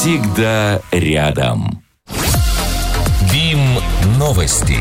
всегда рядом. БИМ новости.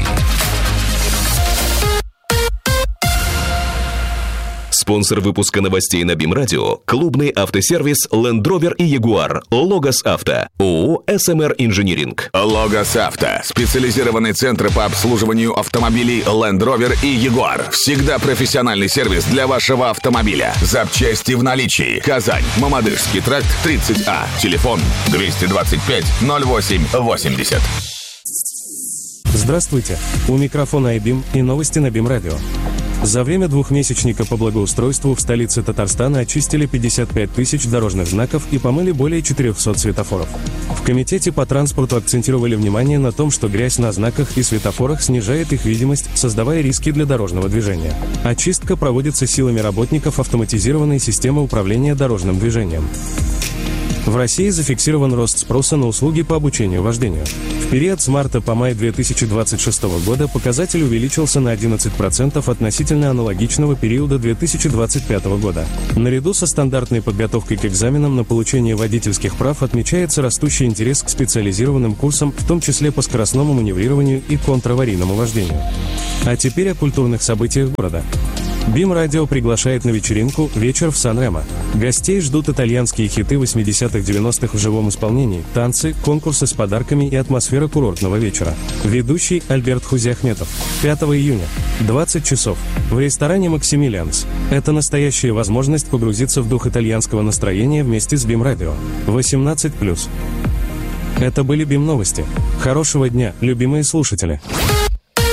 Спонсор выпуска новостей на БИМ Радио – клубный автосервис Land Rover и Jaguar, Логос Авто, ООО СМР Инжиниринг. Логос Авто – специализированный центр по обслуживанию автомобилей Land Rover и Jaguar. Всегда профессиональный сервис для вашего автомобиля. Запчасти в наличии. Казань, Мамадышский тракт, 30А. Телефон 225 08 80. Здравствуйте. У микрофона iBIM и новости на БИМ Радио. За время двухмесячника по благоустройству в столице Татарстана очистили 55 тысяч дорожных знаков и помыли более 400 светофоров. В Комитете по транспорту акцентировали внимание на том, что грязь на знаках и светофорах снижает их видимость, создавая риски для дорожного движения. Очистка проводится силами работников автоматизированной системы управления дорожным движением. В России зафиксирован рост спроса на услуги по обучению вождению. В период с марта по май 2026 года показатель увеличился на 11% относительно аналогичного периода 2025 года. Наряду со стандартной подготовкой к экзаменам на получение водительских прав отмечается растущий интерес к специализированным курсам, в том числе по скоростному маневрированию и контраварийному вождению. А теперь о культурных событиях города. БИМ Радио приглашает на вечеринку «Вечер в Сан-Ремо». Гостей ждут итальянские хиты 80-х-90-х в живом исполнении, танцы, конкурсы с подарками и атмосфера курортного вечера. Ведущий Альберт Хузиахметов. 5 июня, 20 часов, в ресторане «Максимилианс». Это настоящая возможность погрузиться в дух итальянского настроения вместе с БИМ Радио. 18+. Это были БИМ новости. Хорошего дня, любимые слушатели.